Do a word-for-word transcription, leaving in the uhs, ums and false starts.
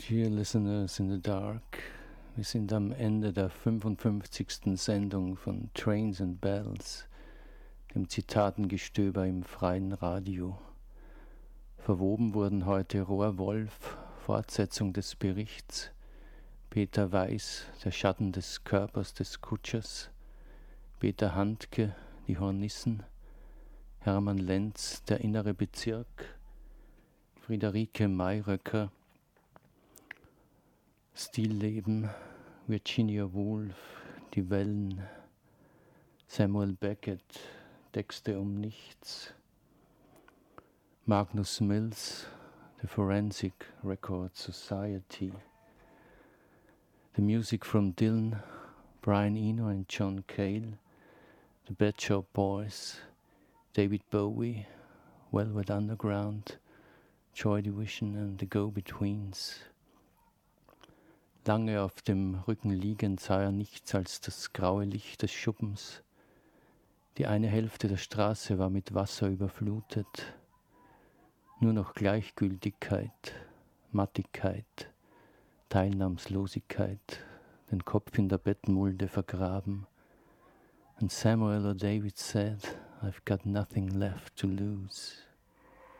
Dear Listeners in the Dark, wir sind am Ende der fünfundfünfzigsten Sendung von Trains and Bells, dem Zitatengestöber im freien Radio. Verwoben wurden heute Rohr Wolf, Fortsetzung des Berichts, Peter Weiß, der Schatten des Körpers des Kutschers, Peter Handke, die Hornissen, Hermann Lenz, der innere Bezirk, Friederike Mayröcker, Stillleben, Virginia Woolf, Die Wellen, Samuel Beckett, Texte um nichts, Magnus Mills, The Forensic Record Society, The Music from Dylan, Brian Eno and John Cale, The Pet Shop Boys, David Bowie, Velvet Underground, Joy Division and The Go-Betweens. Lange auf dem Rücken liegend sah er nichts als das graue Licht des Schuppens. Die eine Hälfte der Straße war mit Wasser überflutet. Nur noch Gleichgültigkeit, Mattigkeit, Teilnahmslosigkeit, den Kopf in der Bettmulde vergraben. And Samuel or David said, I've got nothing left to lose.